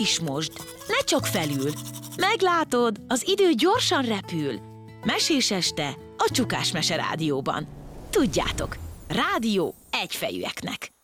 is mosd, ne csak felül. Meglátod, az idő gyorsan repül. Mesés este a Csukás Mese Rádióban. Tudjátok, rádió egyfejűeknek.